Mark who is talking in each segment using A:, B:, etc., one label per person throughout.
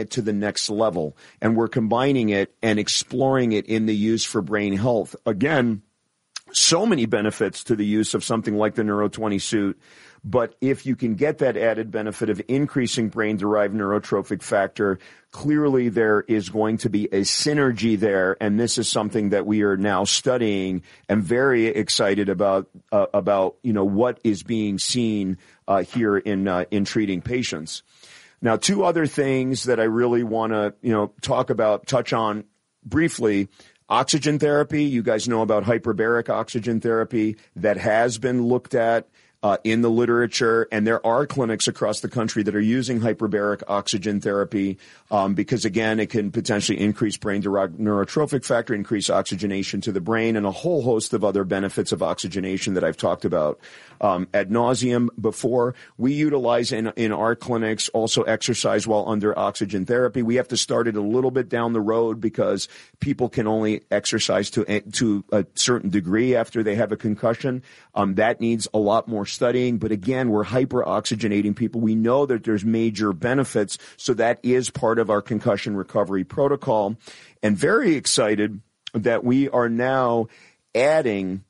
A: to the next level. And we're combining it and exploring it in the use for brain health. Again, so many benefits to the use of something like the Neuro20 suit. But if you can get that added benefit of increasing brain-derived neurotrophic factor, clearly there is going to be a synergy there. And this is something that we are now studying and very excited about what is being seen here in treating patients. Now, two other things that I really want to, touch on briefly. Oxygen therapy. You guys know about hyperbaric oxygen therapy that has been looked at in the literature, and there are clinics across the country that are using hyperbaric oxygen therapy because, again, it can potentially increase brain-derived neurotrophic factor, increase oxygenation to the brain, and a whole host of other benefits of oxygenation that I've talked about ad nauseum before. We utilize in our clinics also exercise while under oxygen therapy. We have to start it a little bit down the road because people can only exercise to a certain degree after they have a concussion. That needs a lot more studying, but again, we're hyperoxygenating people. We know that there's major benefits, so that is part of our concussion recovery protocol. And very excited that we are now adding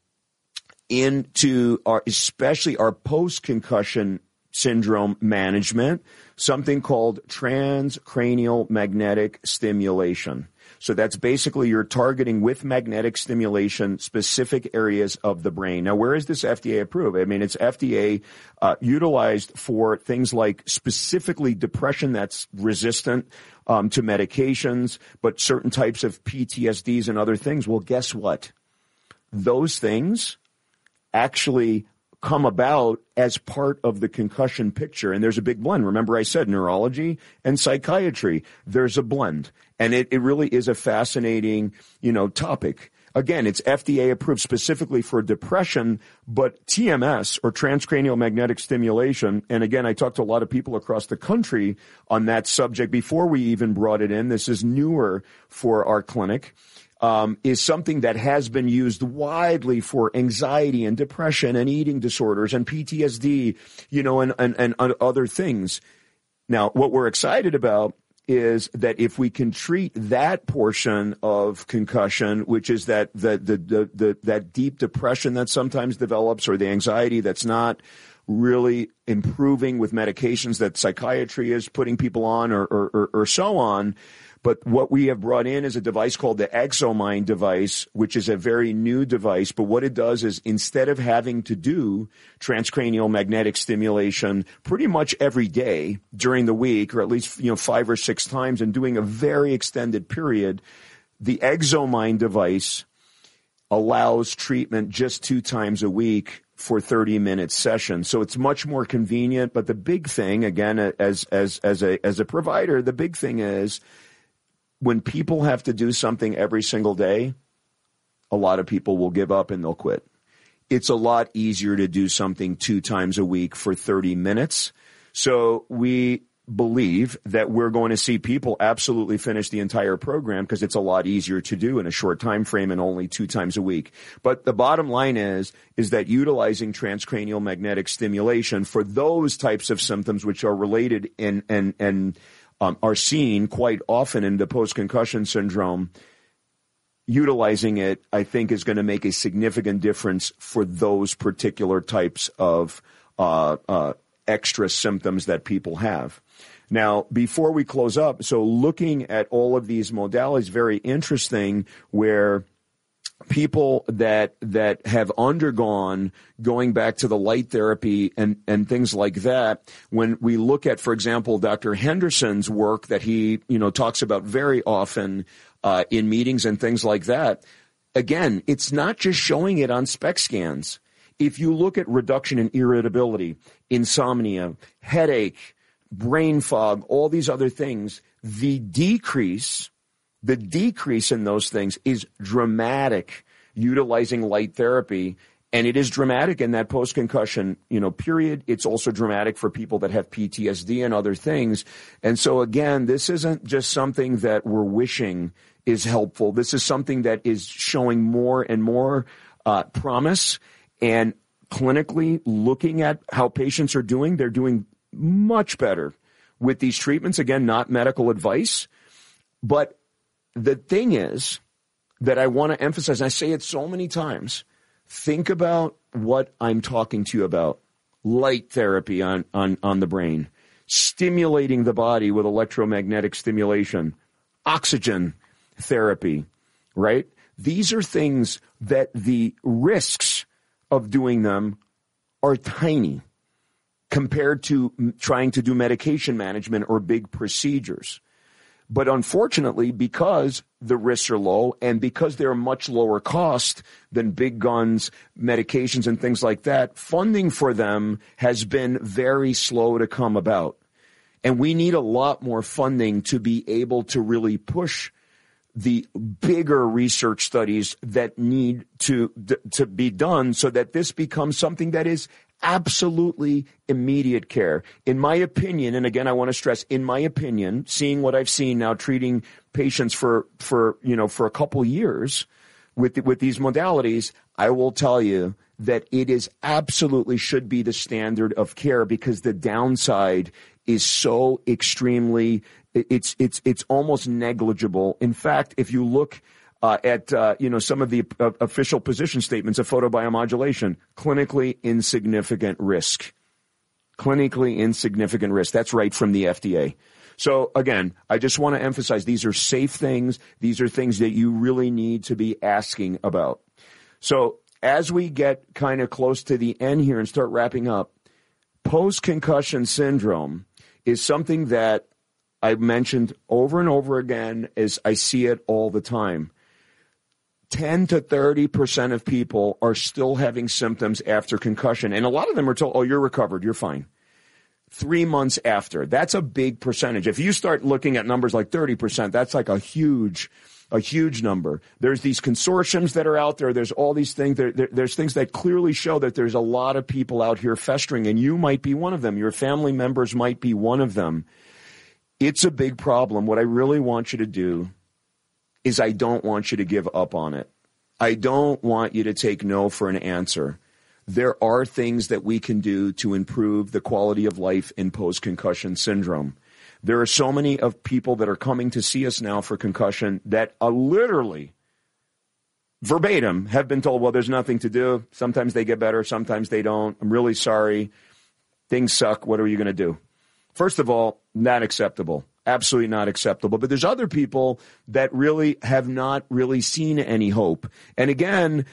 A: into especially our post-concussion syndrome management, something called transcranial magnetic stimulation. So that's basically you're targeting with magnetic stimulation specific areas of the brain. Now, where is this FDA approved? I mean, it's FDA utilized for things like specifically depression that's resistant to medications, but certain types of PTSDs and other things. Well, guess what? Those things actually come about as part of the concussion picture. And there's a big blend. Remember I said neurology and psychiatry. There's a blend. And it really is a fascinating, topic. Again, it's FDA approved specifically for depression, but TMS or transcranial magnetic stimulation. And again, I talked to a lot of people across the country on that subject before we even brought it in. This is newer for our clinic. Is something that has been used widely for anxiety and depression and eating disorders and PTSD, and other things. Now, what we're excited about is that if we can treat that portion of concussion, which is that that deep depression that sometimes develops or the anxiety that's not really improving with medications that psychiatry is putting people on or so on. But what we have brought in is a device called the ExoMind device, which is a very new device. But what it does is instead of having to do transcranial magnetic stimulation pretty much every day during the week, or at least 5 or 6 times, and doing a very extended period, the ExoMind device allows treatment just 2 times a week for 30-minute sessions. So it's much more convenient. But the big thing, again, as a provider, the big thing is, when people have to do something every single day, a lot of people will give up and they'll quit. It's a lot easier to do something 2 times a week for 30 minutes. So we believe that we're going to see people absolutely finish the entire program because it's a lot easier to do in a short time frame and only 2 times a week. But the bottom line is that utilizing transcranial magnetic stimulation for those types of symptoms which are related and are seen quite often in the post-concussion syndrome, utilizing it, I think, is going to make a significant difference for those particular types of extra symptoms that people have. Now, before we close up, so looking at all of these modalities, very interesting, where people that have undergone going back to the light therapy and things like that, when we look at, for example, Dr. Henderson's work that he, talks about very often in meetings and things like that, again, it's not just showing it on SPECT scans. If you look at reduction in irritability, insomnia, headache, brain fog, all these other things, the decrease in those things is dramatic utilizing light therapy. And it is dramatic in that post-concussion, period. It's also dramatic for people that have PTSD and other things. And so again, this isn't just something that we're wishing is helpful. This is something that is showing more and more promise. And clinically looking at how patients are doing, they're doing much better with these treatments. Again, not medical advice. But the thing is that I want to emphasize, and I say it so many times, think about what I'm talking to you about. Light therapy on the brain, stimulating the body with electromagnetic stimulation, oxygen therapy, right? These are things that the risks of doing them are tiny compared to trying to do medication management or big procedures. But unfortunately, because the risks are low and because they're much lower cost than big guns, medications, and things like that, funding for them has been very slow to come about. And we need a lot more funding to be able to really push the bigger research studies that need to be done so that this becomes something that is absolutely immediate care. In my opinion, and again, I want to stress, in my opinion, seeing what I've seen now treating patients for a couple years with these modalities, I will tell you that it is absolutely should be the standard of care because the downside is so extremely, it's almost negligible. In fact, if you look at some of the official position statements of photobiomodulation, clinically insignificant risk. Clinically insignificant risk. That's right from the FDA. So again, I just want to emphasize these are safe things. These are things that you really need to be asking about. So as we get kind of close to the end here and start wrapping up, post-concussion syndrome is something that I've mentioned over and over again as I see it all the time. 10 to 30% of people are still having symptoms after concussion. And a lot of them are told, oh, you're recovered, you're fine. 3 months after. That's a big percentage. If you start looking at numbers like 30%, that's like a huge number. There's these consortiums that are out there. There's all these things. There's things that clearly show that there's a lot of people out here festering, and you might be one of them. Your family members might be one of them. It's a big problem. What I really want you to do is I don't want you to give up on it. I don't want you to take no for an answer. There are things that we can do to improve the quality of life in post-concussion syndrome. There are so many of people that are coming to see us now for concussion that are literally verbatim have been told, well, there's nothing to do. Sometimes they get better, sometimes they don't. I'm really sorry. Things suck. What are you going to do? First of all, not acceptable. Absolutely not acceptable. But there's other people that really have not really seen any hope. And again,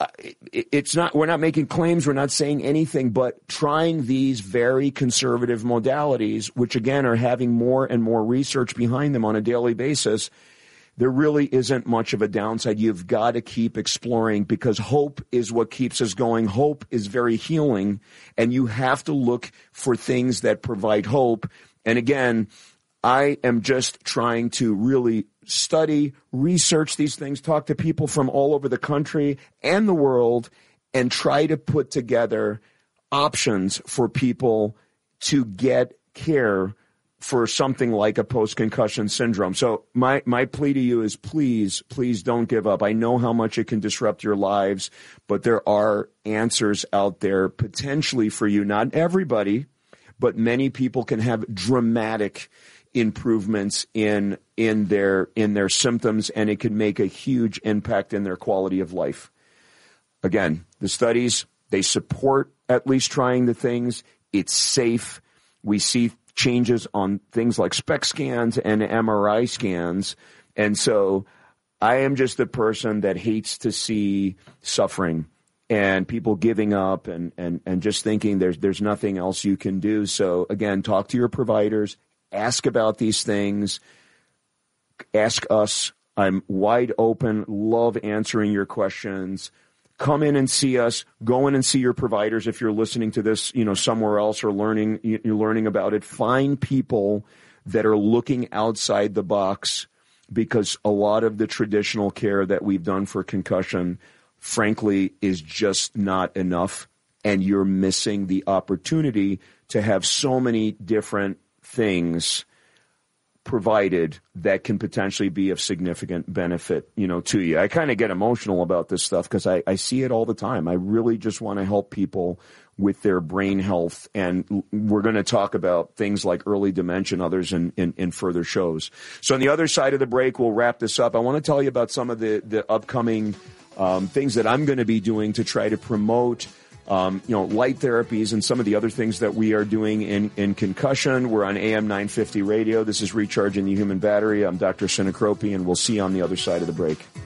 A: we're not making claims, we're not saying anything, but trying these very conservative modalities, which again are having more and more research behind them on a daily basis, there really isn't much of a downside. You've got to keep exploring because hope is what keeps us going. Hope is very healing, and you have to look for things that provide hope. And again, I am just trying to really study, research these things, talk to people from all over the country and the world, and try to put together options for people to get care for something like a post-concussion syndrome. So my plea to you is please don't give up. I know how much it can disrupt your lives, but there are answers out there potentially for you. Not everybody, but many people can have dramatic improvements in their symptoms, and it can make a huge impact in their quality of life. Again, the studies, they support at least trying the things. It's safe. We see changes on things like SPECT scans and MRI scans. And so I am just a person that hates to see suffering and people giving up and just thinking there's nothing else you can do. So again, talk to your providers. Ask about these things. Ask us. I'm wide open. Love answering your questions. Come in and see us. Go in and see your providers if you're listening to this, somewhere else or you're learning about it. Find people that are looking outside the box, because a lot of the traditional care that we've done for concussion, frankly, is just not enough, and you're missing the opportunity to have so many different things provided that can potentially be of significant benefit, to you. I kind of get emotional about this stuff because I see it all the time. I really just want to help people with their brain health, and we're going to talk about things like early dementia and others in further shows. So on the other side of the break, we'll wrap this up. I want to tell you about some of the upcoming things that I'm going to be doing to try to promote light therapies and some of the other things that we are doing in concussion. We're on AM 950 radio. This is Recharging the Human Battery. I'm Dr. Sinacropi, and we'll see you on the other side of the break.